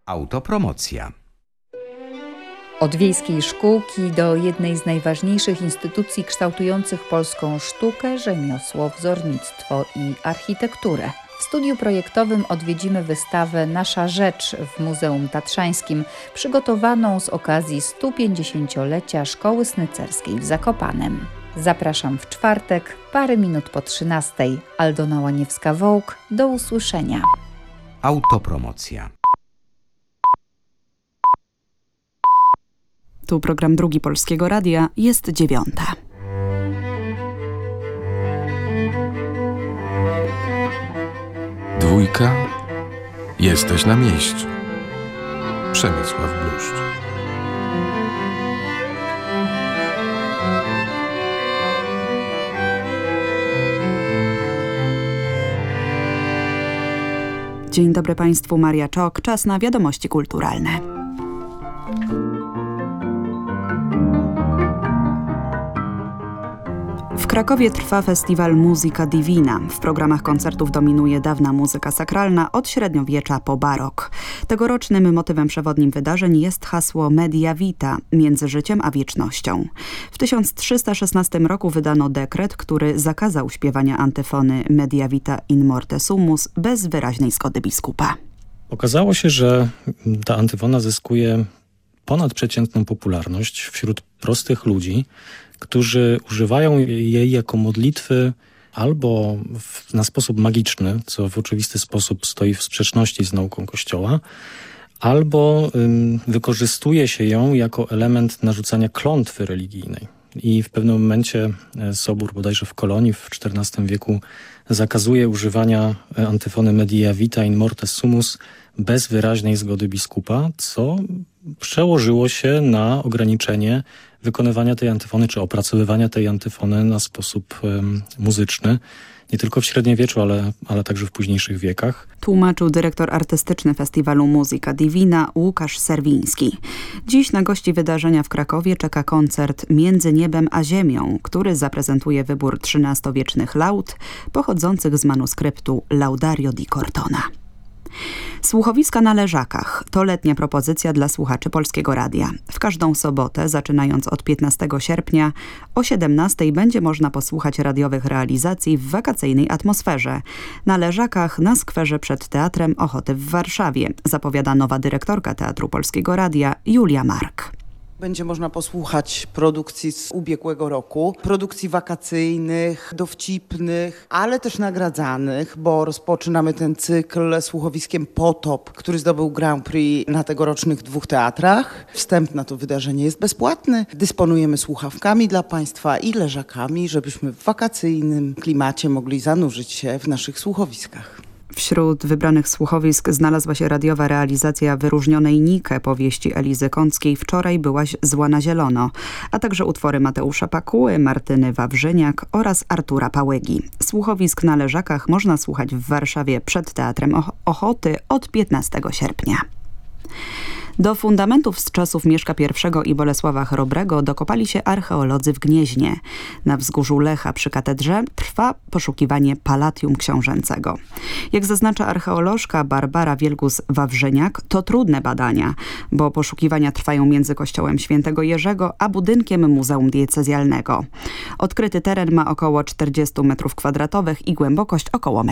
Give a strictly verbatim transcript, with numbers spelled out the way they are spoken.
Autopromocja. Od wiejskiej szkółki do jednej z najważniejszych instytucji kształtujących polską sztukę, rzemiosło, wzornictwo i architekturę. W studiu projektowym odwiedzimy wystawę Nasza Rzecz w Muzeum Tatrzańskim, przygotowaną z okazji stu pięćdziesięciolecia Szkoły Snycerskiej w Zakopanem. Zapraszam w czwartek, parę minut po trzynastej. Aldona Łaniewska-Wołk, do usłyszenia. Autopromocja. Tu program Drugi Polskiego Radia, jest dziewiąta. Dwójka, jesteś na miejscu. Przemysław Bluszcz. Dzień dobry Państwu, Maria Czok, czas na wiadomości kulturalne. W Krakowie trwa festiwal Musica Divina. W programach koncertów dominuje dawna muzyka sakralna od średniowiecza po barok. Tegorocznym motywem przewodnim wydarzeń jest hasło Media Vita, między życiem a wiecznością. W tysiąc trzysta szesnastym roku wydano dekret, który zakazał śpiewania antyfony Media Vita in morte sumus bez wyraźnej zgody biskupa. Okazało się, że ta antyfona zyskuje ponadprzeciętną popularność wśród prostych ludzi, którzy używają jej jako modlitwy albo w, na sposób magiczny, co w oczywisty sposób stoi w sprzeczności z nauką Kościoła, albo ym, wykorzystuje się ją jako element narzucania klątwy religijnej. I w pewnym momencie Sobór bodajże w Kolonii w czternastym wieku zakazuje używania antyfony Media Vita in morte sumus bez wyraźnej zgody biskupa, co przełożyło się na ograniczenie wykonywania tej antyfony, czy opracowywania tej antyfony na sposób um, muzyczny. Nie tylko w średniowieczu, ale, ale także w późniejszych wiekach. Tłumaczył dyrektor artystyczny festiwalu Musica Divina Łukasz Serwiński. Dziś na gości wydarzenia w Krakowie czeka koncert Między niebem a ziemią, który zaprezentuje wybór trzynastowiecznych laud pochodzących z manuskryptu Laudario di Cortona. Słuchowiska na Leżakach to letnia propozycja dla słuchaczy Polskiego Radia. W każdą sobotę, zaczynając od piętnastego sierpnia, o siedemnastej będzie można posłuchać radiowych realizacji w wakacyjnej atmosferze. Na Leżakach, na skwerze przed Teatrem Ochoty w Warszawie, zapowiada nowa dyrektorka Teatru Polskiego Radia Julia Mark. Będzie można posłuchać produkcji z ubiegłego roku, produkcji wakacyjnych, dowcipnych, ale też nagradzanych, bo rozpoczynamy ten cykl słuchowiskiem Potop, który zdobył Grand Prix na tegorocznych dwóch teatrach. Wstęp na to wydarzenie jest bezpłatny. Dysponujemy słuchawkami dla Państwa i leżakami, żebyśmy w wakacyjnym klimacie mogli zanurzyć się w naszych słuchowiskach. Wśród wybranych słuchowisk znalazła się radiowa realizacja wyróżnionej Nike powieści Elizy Kąckiej Wczoraj byłaś zła na zielono, a także utwory Mateusza Pakuły, Martyny Wawrzyniak oraz Artura Pałygi. Słuchowisk na Leżakach można słuchać w Warszawie przed Teatrem Ochoty od piętnastego sierpnia. Do fundamentów z czasów Mieszka I i Bolesława Chrobrego dokopali się archeolodzy w Gnieźnie. Na wzgórzu Lecha przy katedrze trwa poszukiwanie palatium książęcego. Jak zaznacza archeolożka Barbara Wielgus-Wawrzyniak, to trudne badania, bo poszukiwania trwają między kościołem Świętego Jerzego a budynkiem Muzeum Diecezjalnego. Odkryty teren ma około czterdzieści metrów kwadratowych i głębokość około metra.